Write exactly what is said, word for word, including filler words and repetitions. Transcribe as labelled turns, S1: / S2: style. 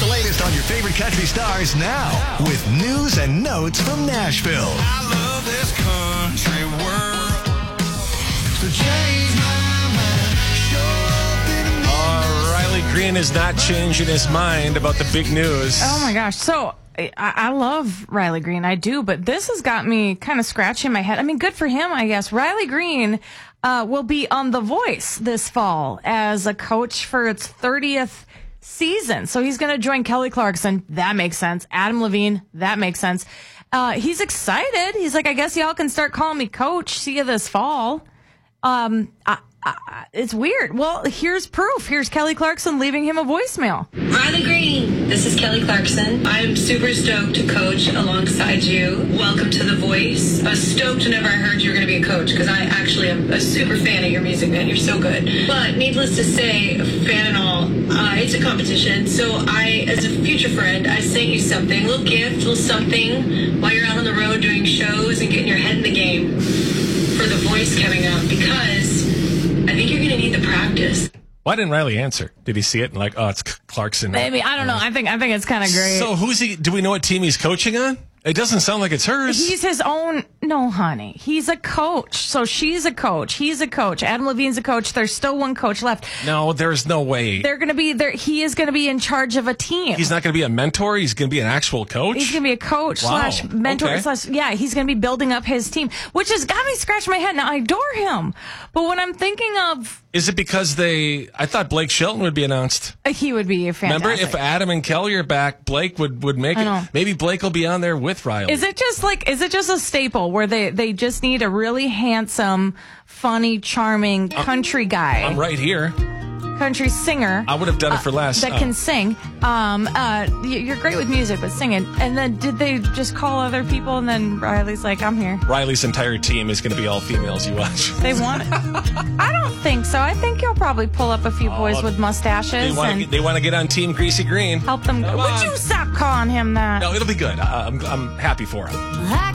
S1: the latest on your favorite country stars now with news and notes from Nashville.
S2: I love this country world. So change my mind. Show up in a
S3: Uh, Riley Green is not changing his mind about the big news.
S4: Oh my gosh. So I, I love Riley Green. I do. But this has got me kind of scratching my head. I mean, good for him, I guess. Riley Green uh, will be on The Voice this fall as a coach for its thirtieth season. So he's going to join Kelly Clarkson. That makes sense. Adam Levine. That makes sense. Uh, he's excited. He's like, I guess y'all can start calling me coach. See you this fall. Um, I, I, it's weird. Well, here's proof. Here's Kelly Clarkson leaving him a voicemail.
S5: Riley Green, this is Kelly Clarkson. I'm super stoked to coach alongside you. Welcome to The Voice. I was stoked whenever I heard you were going to be a coach because I actually am a super fan of your music, man. You're so good. But needless to say, fan and all, uh, it's a competition. So I, as a future friend, I sent you something, a little gift, a little something while you're out on the road doing shows and getting your head in the game for The Voice coming up because I think you're going to need the practice.
S3: Why didn't Riley answer? Did he see it and like, oh, it's Clarkson?
S4: Maybe. I don't know. I think I think it's kind of great.
S3: So who's he? Do we know what team he's coaching on? It doesn't sound like it's hers.
S4: He's his own. No, honey. He's a coach. So she's a coach. He's a coach. Adam Levine's a coach. There's still one coach left.
S3: No, there's no way.
S4: They're going to be there. He is going to be in charge of a team.
S3: He's not going to be a mentor. He's going to be an actual coach.
S4: He's going to be a coach
S3: Wow.
S4: slash mentor
S3: Okay.
S4: slash, yeah, he's going to be building up his team, which has got me scratching my head. Now, I adore him. But when I'm thinking of,
S3: Is it because they? I thought Blake Shelton would be announced.
S4: uh, he would be a fantastic.
S3: Remember, if Adam and Kelly are back, Blake would, would make
S4: I
S3: it.
S4: know.
S3: Maybe Blake will be on there with Riley.
S4: Is it just like, is it just a staple where they, they just need a really handsome, funny, charming country guy?
S3: I'm right here.
S4: Country singer.
S3: I would have done it for less.
S4: That
S3: uh,
S4: can sing. Um, uh, y- you're great with music, but singing. And then did they just call other people? And then Riley's like, I'm here.
S3: Riley's entire team is going to be all females. You watch.
S4: They want it. I don't think so. I think you'll probably pull up a few boys
S3: Oh,
S4: with mustaches
S3: They want
S4: and
S3: to. They want to get on Team Greasy Green.
S4: help them.
S3: Come
S4: Would
S3: on.
S4: you stop calling him that?
S3: No, it'll be good. I, I'm. I'm happy for him.